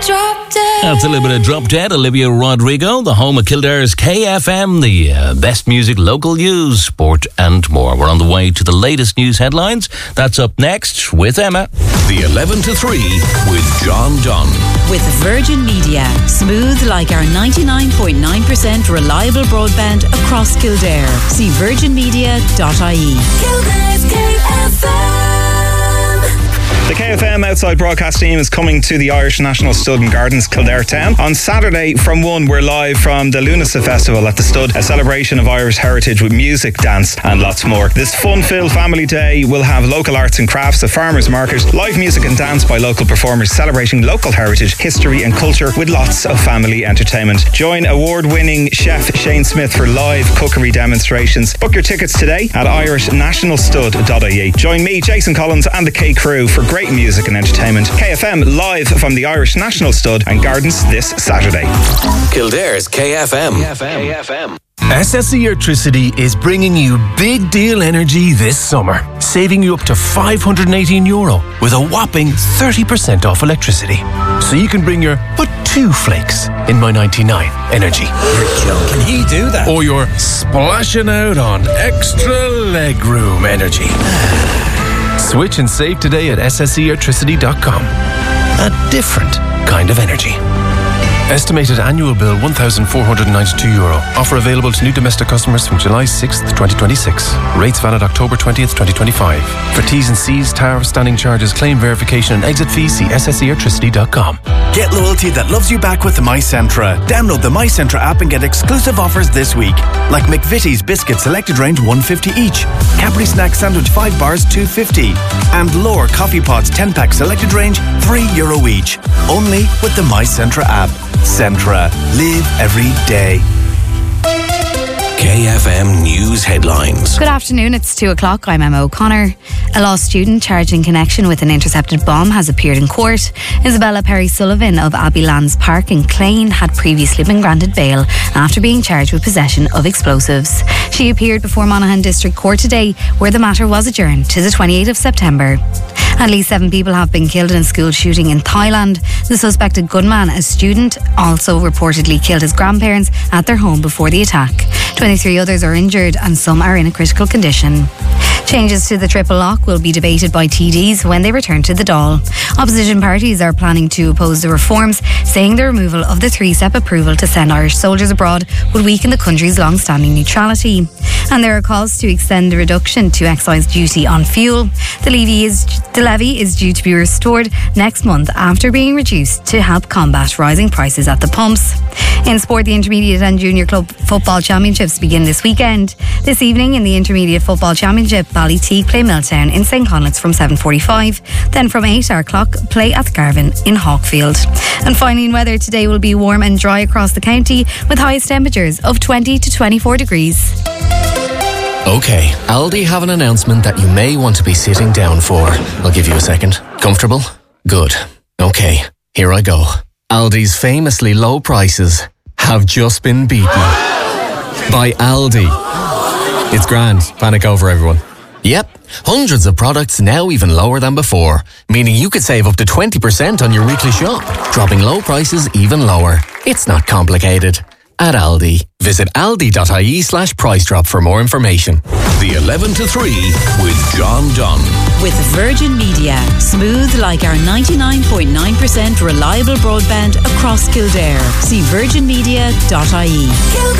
That's a little bit of Drop Dead, Olivia Rodrigo, the home of Kildare's KFM, the best music, local news, sport and more. We're on the way to the latest news headlines. That's up next with Emma. The 11 to 3 with John Dunn. With Virgin Media, smooth like our 99.9% reliable broadband across Kildare. See virginmedia.ie. Kildare's KFM. The KFM Outside Broadcast team is coming to the Irish National Stud and Gardens, Kildare Town. On Saturday from 1, we're live from the Lunasa Festival at the Stud, a celebration of Irish heritage with music, dance and lots more. This fun-filled family day will have local arts and crafts, a farmers market, live music and dance by local performers celebrating local heritage, history and culture with lots of family entertainment. Join award-winning chef Shane Smith for live cookery demonstrations. Book your tickets today at irishnationalstud.ie. Join me, Jason Collins and the K Crew for great music and entertainment. KFM live from the Irish National Stud and Gardens this Saturday. Kildare KFM. SSE Electricity is bringing you big deal energy this summer, saving you up to €518 with a whopping 30% off electricity. So you can bring your but 2 flakes in my 99 energy. You're joking. Can he do that? Or you're splashing out on extra legroom energy. Switch and save today at sseelectricity.com. A different kind of energy. Estimated annual bill €1,492. Offer available to new domestic customers from July 6th, 2026. Rates valid October 20th, 2025. For T's and C's, tariff, standing charges, claim verification and exit fees, see sseelectricity.com. Get loyalty that loves you back with the MyCentra. Download the MyCentra app and get exclusive offers this week. Like McVitie's Biscuit Selected Range $1.50 each. Cadbury Snack Sandwich 5 bars $2.50. And Lore Coffee Pots 10-pack Selected Range €3 each. Only with the MyCentra app. Centra. Live every day. KFM News Headlines. Good afternoon, it's 2 o'clock. I'm Emma O'Connor. A lost student charged in connection with an intercepted bomb has appeared in court. Isabella Perry Sullivan of Abbeylands Park in Clane had previously been granted bail after being charged with possession of explosives. She appeared before Monaghan District Court today, where the matter was adjourned to the 28th of September. At least 7 people have been killed in a school shooting in Thailand. The suspected gunman, a student, also reportedly killed his grandparents at their home before the attack. 23 others are injured and some are in a critical condition. Changes to the triple lock will be debated by TDs when they return to the Dáil. Opposition parties are planning to oppose the reforms, saying the removal of the 3-step approval to send Irish soldiers abroad would weaken the country's long-standing neutrality. And there are calls to extend the reduction to excise duty on fuel. The levy is due to be restored next month after being reduced to help combat rising prices at the pumps. In sport, the Intermediate and Junior Club Football Championships begin this weekend. This evening in the Intermediate Football Championship, Ballyteague play Milltown in St. Conleth's from 7:45. Then from 8 our clock, play at Garvin in Hawkfield. And finally in weather, today will be warm and dry across the county with highest temperatures of 20 to 24 degrees. Okay, Aldi have an announcement that you may want to be sitting down for. I'll give you a second. Comfortable? Good. Okay, here I go. Aldi's famously low prices have just been beaten by Aldi. It's grand. Panic over, everyone. Yep, hundreds of products now even lower than before, meaning you could save up to 20% on your weekly shop, dropping low prices even lower. It's not complicated. At Aldi. Visit aldi.ie/price drop for more information. The 11 to 3 with John Dunn. With Virgin Media, smooth like our 99.9% reliable broadband across Kildare. See virginmedia.ie.